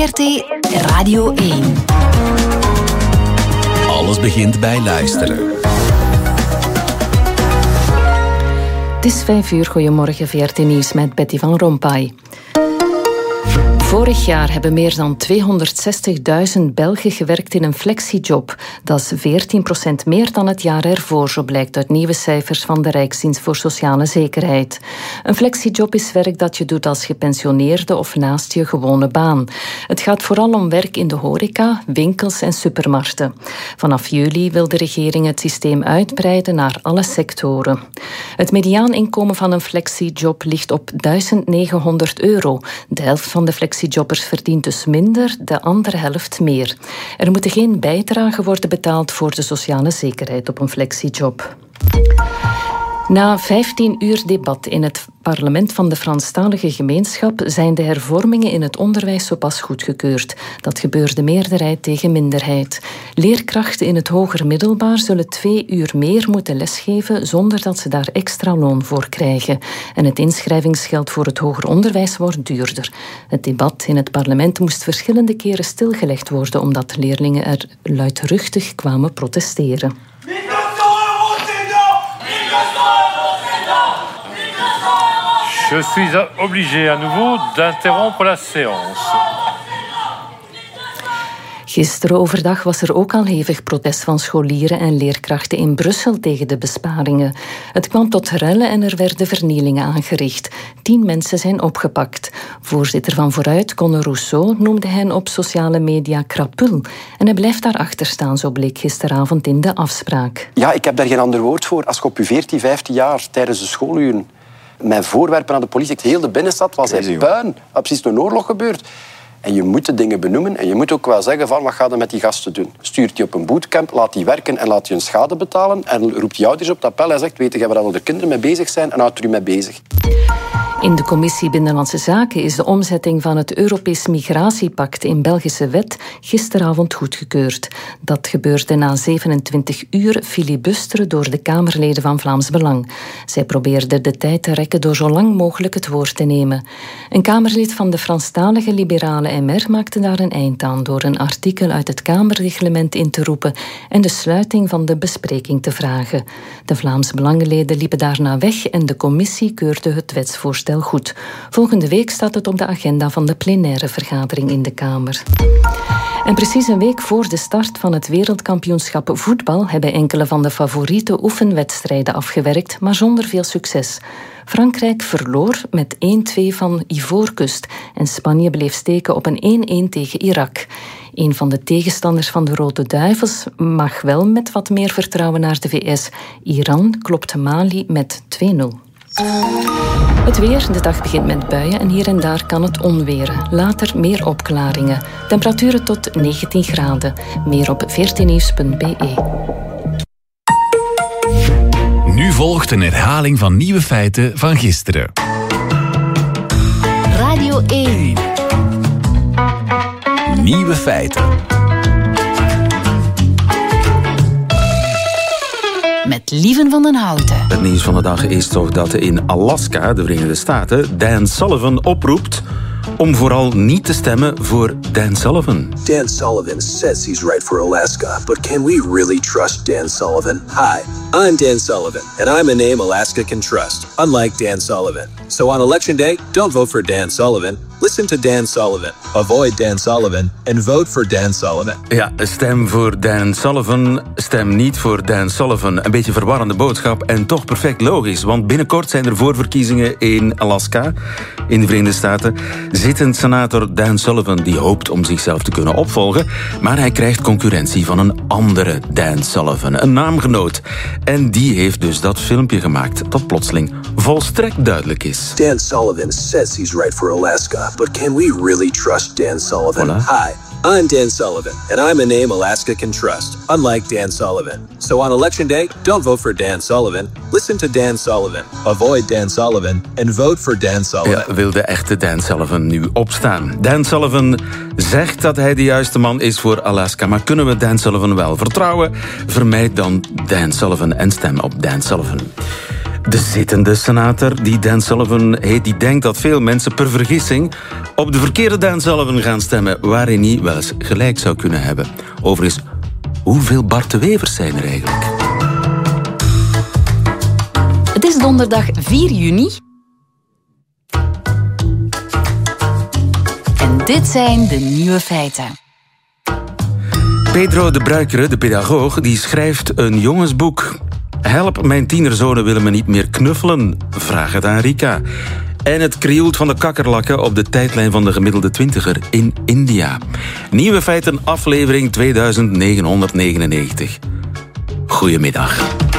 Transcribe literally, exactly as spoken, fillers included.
V R T Radio één. Alles begint bij luisteren. Het is vijf uur. Goedemorgen, V R T Nieuws met Betty van Rompuy. Vorig jaar hebben meer dan tweehonderdzestigduizend Belgen gewerkt in een flexiejob. Dat is veertien procent meer dan het jaar ervoor, zo blijkt uit nieuwe cijfers van de Rijksdienst voor Sociale Zekerheid. Een flexiejob is werk dat je doet als gepensioneerde of naast je gewone baan. Het gaat vooral om werk in de horeca, winkels en supermarkten. Vanaf juli wil de regering het systeem uitbreiden naar alle sectoren. Het mediaaninkomen van een flexiejob ligt op duizend negenhonderd euro. De helft van de flexiejobbers verdient dus minder, de andere helft meer. Er moeten geen bijdragen worden betaald voor de sociale zekerheid op een flexiejob. Na vijftien uur debat in het parlement van de Franstalige gemeenschap zijn de hervormingen in het onderwijs zo pas goedgekeurd. Dat gebeurde meerderheid tegen minderheid. Leerkrachten in het hoger middelbaar zullen twee uur meer moeten lesgeven zonder dat ze daar extra loon voor krijgen. En het inschrijvingsgeld voor het hoger onderwijs wordt duurder. Het debat in het parlement moest verschillende keren stilgelegd worden omdat leerlingen er luidruchtig kwamen protesteren. Je suis obligé à nouveau d'interrompre la séance. Gisteren overdag was er ook al hevig protest van scholieren en leerkrachten in Brussel tegen de besparingen. Het kwam tot rellen en er werden vernielingen aangericht. Tien mensen zijn opgepakt. Voorzitter van Vooruit, Conor Rousseau, noemde hen op sociale media krapul. En hij blijft daarachter staan, zo bleek gisteravond in de afspraak. Ja, ik heb daar geen ander woord voor. Als ik op je veertien, vijftien jaar tijdens de schooluren mijn voorwerpen aan de politie, heel de binnenstad was hij puin. Dat precies een oorlog gebeurd. En je moet de dingen benoemen en je moet ook wel zeggen van wat ga je met die gasten doen. Stuurt die op een bootcamp, laat die werken en laat die hun schade betalen en roept die ouders op het appel en zegt, weet je waar al de kinderen mee bezig zijn en houdt er u mee bezig. In de Commissie Binnenlandse Zaken is de omzetting van het Europees Migratiepact in Belgische wet gisteravond goedgekeurd. Dat gebeurde na zevenentwintig uur filibusteren door de Kamerleden van Vlaams Belang. Zij probeerden de tijd te rekken door zo lang mogelijk het woord te nemen. Een Kamerlid van de Franstalige Liberale M R maakte daar een eind aan door een artikel uit het Kamerreglement in te roepen en de sluiting van de bespreking te vragen. De Vlaams Belangenleden liepen daarna weg en de commissie keurde het wetsvoorstel goed. Volgende week staat het op de agenda van de plenaire vergadering in de Kamer. En precies een week voor de start van het wereldkampioenschap voetbal hebben enkele van de favoriete oefenwedstrijden afgewerkt, maar zonder veel succes. Frankrijk verloor met één-twee van Ivoorkust en Spanje bleef steken op een één-één tegen Irak. Een van de tegenstanders van de Rode Duivels mag wel met wat meer vertrouwen naar de V S. Iran klopt Mali met twee-nul. Het weer, de dag begint met buien en hier en daar kan het onweren. Later meer opklaringen. Temperaturen tot negentien graden. Meer op v r t nieuws punt b e. Nu volgt een herhaling van nieuwe feiten van gisteren. Radio één. Nieuwe feiten. Met Lieven van den Houten. Het nieuws van de dag is toch dat in Alaska, de Verenigde Staten, Dan Sullivan oproept om vooral niet te stemmen voor Dan Sullivan. Dan Sullivan says he's right for Alaska, but can we really trust Dan Sullivan? Hi, I'm Dan Sullivan, and I'm a name Alaska can trust, unlike Dan Sullivan. So on election day, don't vote for Dan Sullivan. Listen to Dan Sullivan. Avoid Dan Sullivan and vote for Dan Sullivan. Ja, stem voor Dan Sullivan, stem niet voor Dan Sullivan. Een beetje verwarrende boodschap en toch perfect logisch. Want binnenkort zijn er voorverkiezingen in Alaska, in de Verenigde Staten. Zittend senator Dan Sullivan die hoopt om zichzelf te kunnen opvolgen, maar hij krijgt concurrentie van een andere Dan Sullivan, een naamgenoot. En die heeft dus dat filmpje gemaakt dat plotseling volstrekt duidelijk is. Dan Sullivan says he's right for Alaska, but can we really trust Dan Sullivan? Voilà. Hi, I'm Dan Sullivan, and I'm a name Alaska can trust, unlike Dan Sullivan. So on election day, don't vote for Dan Sullivan. Listen to Dan Sullivan. Avoid Dan Sullivan and vote for Dan Sullivan. Ja, wil de echte Dan Sullivan nu opstaan? Dan Sullivan zegt dat hij de juiste man is voor Alaska, maar kunnen we Dan Sullivan wel vertrouwen? Vermijd dan Dan Sullivan en stem op Dan Sullivan. De zittende senator, die Dan Sullivan heet, die denkt dat veel mensen per vergissing op de verkeerde Dan Sullivan gaan stemmen, waarin hij wel eens gelijk zou kunnen hebben. Overigens, hoeveel Bart de Wevers zijn er eigenlijk? Het is donderdag vier juni. En dit zijn de nieuwe feiten. Pedro de Bruikere, de pedagoog, die schrijft een jongensboek. Help, mijn tienerzonen willen me niet meer knuffelen. Vraag het aan Rika. En het krioelt van de kakkerlakken op de tijdlijn van de gemiddelde twintiger in India. Nieuwe feiten, aflevering tweeduizend negenhonderdnegenennegentig. Goedemiddag.